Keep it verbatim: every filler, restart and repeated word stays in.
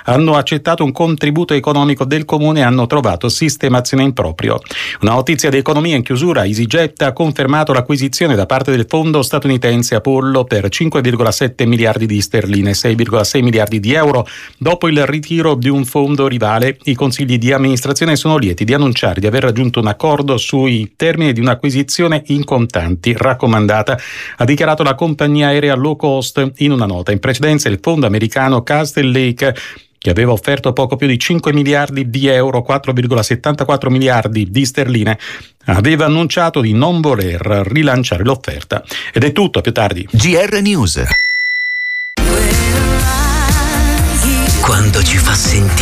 hanno accettato un contributo economico del comune e hanno trovato sistemazione in proprio. Una notizia di economia in chiusura: EasyJet ha confermato l'acquisizione da parte del fondo statunitense Apollo per cinque virgola sette miliardi di sterline, sei virgola sei miliardi di euro. Dopo il ritiro di un fondo rivale, i consigli di amministrazione sono lieti di annunciare di aver raggiunto un accordo sui termini di un'acquisizione in contanti raccomandata, ha dichiarato la compagnia aerea low cost in una nota. In precedenza il fondo americano Castle Lake, che aveva offerto poco più di cinque miliardi di euro, quattro virgola settantaquattro miliardi di sterline, aveva annunciato di non voler rilanciare l'offerta. Ed è tutto, a più tardi. G R News. Quando ci fa sentire